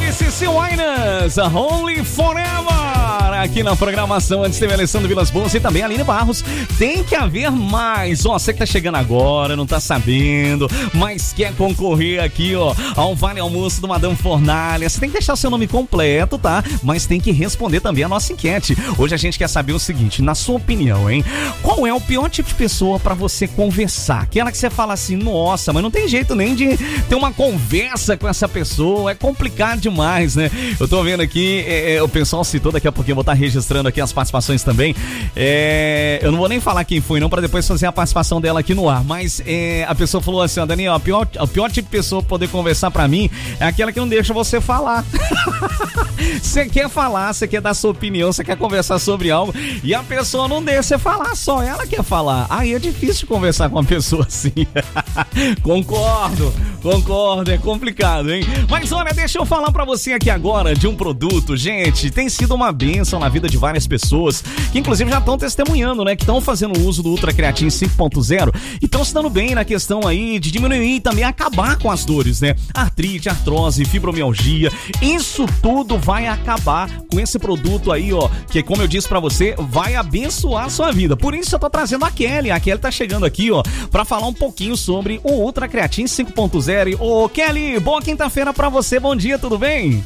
CC Winans, Holy Forever. Aqui na programação, antes teve Alessandro Vilas Boas e também Aline Barros. Tem que haver mais. Ó, você que tá chegando agora, não tá sabendo, mas quer concorrer aqui, ó, ao Vale Almoço do Madame Fornalha. Você tem que deixar seu nome completo, tá? Mas tem que responder também a nossa enquete. Hoje a gente quer saber o seguinte, na sua opinião, hein? Qual é o pior tipo de pessoa pra você conversar? Aquela que você fala assim, nossa, mas não tem jeito nem de ter uma conversa com essa pessoa, é complicado demais, né? Eu tô vendo aqui, o pessoal citou, daqui a pouquinho eu vou estar registrando aqui as participações também. Eu não vou nem falar quem foi não, pra depois fazer a participação dela aqui no ar, mas a pessoa falou assim, ó, Daniel, a pior tipo de pessoa pra poder conversar pra mim é aquela que não deixa você falar. Você quer falar, você quer dar sua opinião, você quer conversar sobre algo e a pessoa não deixa você falar, só ela quer falar. Aí é difícil conversar com uma pessoa assim. Concordo, é complicado, hein? Mas olha, deixa eu falar pra você aqui agora de um produto, gente, tem sido uma bênção na vida de várias pessoas, que inclusive já estão testemunhando, né, que estão fazendo uso do Ultra Creatine 5.0 e estão se dando bem na questão aí de diminuir e também acabar com as dores, né? Artrite, artrose, fibromialgia, isso tudo vai acabar com esse produto aí, ó, que como eu disse pra você, vai abençoar a sua vida. Por isso eu tô trazendo a Kelly tá chegando aqui, ó, pra falar um pouquinho sobre o Ultra Creatine 5.0. Ô, Kelly, boa quinta-feira pra você, bom dia, tudo bem?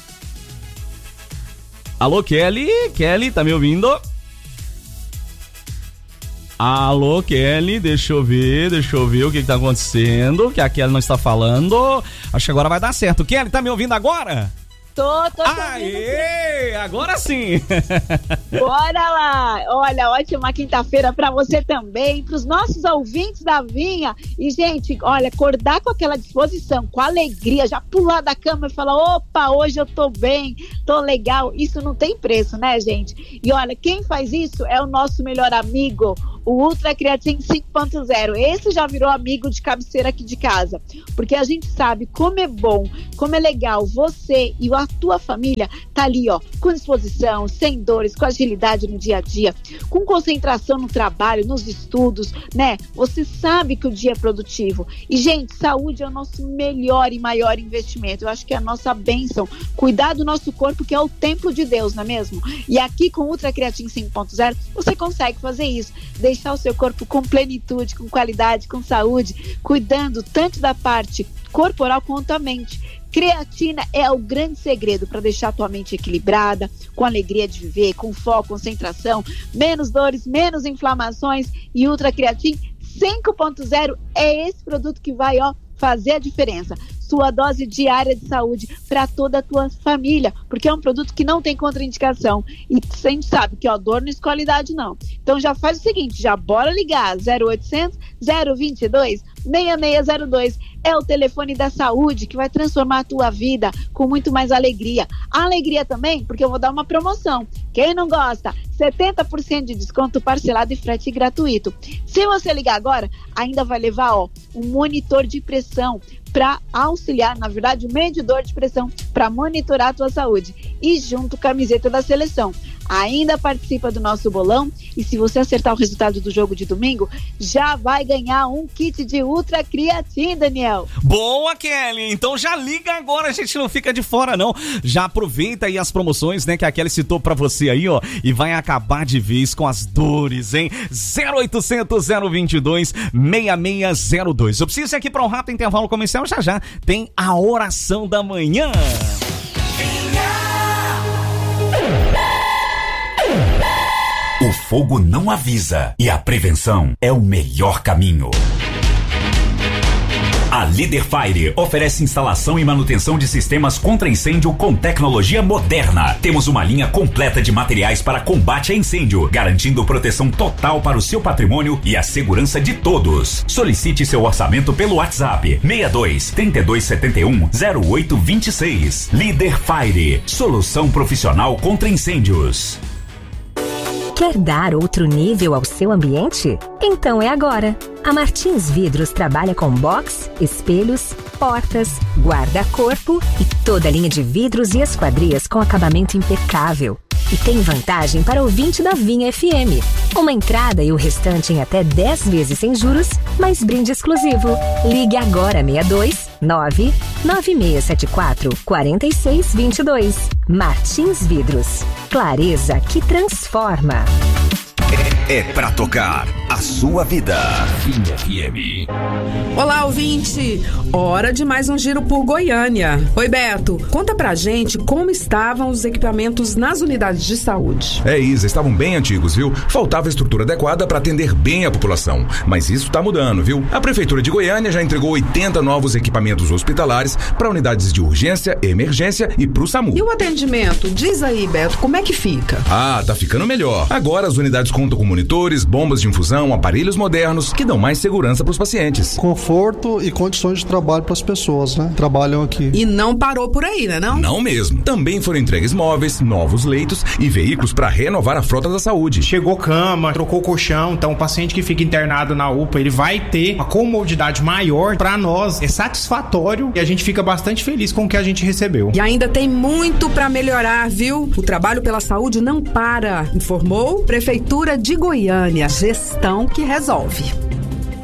Alô, Kelly, tá me ouvindo? Alô, Kelly, deixa eu ver o que tá acontecendo, que a Kelly não está falando. Acho que agora vai dar certo. Kelly, tá me ouvindo agora? Tô Aê, agora sim. Bora lá. Olha, ótima quinta-feira pra você também, pros nossos ouvintes da Vinha. E, gente, olha, acordar com aquela disposição, com alegria, já pular da cama e falar, opa, hoje eu tô bem, tô legal. Isso não tem preço, né, gente? E olha, quem faz isso é o nosso melhor amigo, o Ultra Creatine 5.0. Esse já virou amigo de cabeceira aqui de casa, porque a gente sabe como é bom, como é legal você e a tua família tá ali, ó, com disposição, sem dores, com agilidade no dia a dia, com concentração no trabalho, nos estudos, né? Você sabe que o dia é produtivo. E, gente, saúde é o nosso melhor e maior investimento. Eu acho que é a nossa bênção. Cuidar do nosso corpo, que é o templo de Deus, não é mesmo? E aqui com o Ultra Creatine 5.0, você consegue fazer isso. Deixar o seu corpo com plenitude, com qualidade, com saúde, cuidando tanto da parte corporal quanto a mente. Creatina é o grande segredo para deixar a tua mente equilibrada, com alegria de viver, com foco, concentração, menos dores, menos inflamações. E Ultra Creatine 5.0 é esse produto que vai, ó, fazer a diferença. Sua dose diária de saúde para toda a tua família, porque é um produto que não tem contraindicação. E a gente sabe que, ó, dor não escolhe idade, não. Então já faz o seguinte, já bora ligar, 0800 022 6602. É o telefone da saúde que vai transformar a tua vida com muito mais alegria. A alegria também, porque eu vou dar uma promoção. Quem não gosta, 70% de desconto parcelado e frete gratuito. Se você ligar agora, ainda vai levar, ó, um monitor de pressão para auxiliar, na verdade, um medidor de pressão para monitorar a tua saúde. E junto camiseta da seleção. Ainda participa do nosso bolão e se você acertar o resultado do jogo de domingo, já vai ganhar um kit de Ultra Creatine, Daniel. Boa, Kelly! Então já liga agora, a gente não fica de fora, não. Já aproveita aí as promoções, né, que a Kelly citou pra você aí, ó, e vai acabar de vez com as dores, hein? 0800 022 6602. Eu preciso ir aqui pra um rápido intervalo comercial, já tem a oração da manhã. O fogo não avisa e a prevenção é o melhor caminho. A Líder Fire oferece instalação e manutenção de sistemas contra incêndio com tecnologia moderna. Temos uma linha completa de materiais para combate a incêndio, garantindo proteção total para o seu patrimônio e a segurança de todos. Solicite seu orçamento pelo WhatsApp 62 3271 0826. Líder Fire, solução profissional contra incêndios. Quer dar outro nível ao seu ambiente? Então é agora. A Martins Vidros trabalha com box, espelhos, portas, guarda-corpo e toda a linha de vidros e esquadrias com acabamento impecável. E tem vantagem para ouvinte da Vinha FM. Uma entrada e o restante em até 10 vezes sem juros, mais brinde exclusivo. Ligue agora 62-99674-4622. Martins Vidros. Clareza que transforma. É pra tocar a sua vida. Vinha FM. Olá, ouvinte! Hora de mais um giro por Goiânia. Oi, Beto, conta pra gente como estavam os equipamentos nas unidades de saúde. Isa, estavam bem antigos, viu? Faltava estrutura adequada para atender bem a população. Mas isso tá mudando, viu? A Prefeitura de Goiânia já entregou 80 novos equipamentos hospitalares para unidades de urgência, emergência e pro SAMU. E o atendimento? Diz aí, Beto, como é que fica? Tá ficando melhor. Agora as unidades contam com monitores, bombas de infusão, aparelhos modernos que dão mais segurança para os pacientes. Conforto e condições de trabalho para as pessoas, né? Trabalham aqui. E não parou por aí, né, não? Não mesmo. Também foram entregues móveis, novos leitos e veículos para renovar a frota da saúde. Chegou cama, trocou colchão, então o paciente que fica internado na UPA, ele vai ter uma comodidade maior. Para nós é satisfatório e a gente fica bastante feliz com o que a gente recebeu. E ainda tem muito para melhorar, viu? O trabalho pela saúde não para, informou Prefeitura de Goiânia. Gestão que resolve.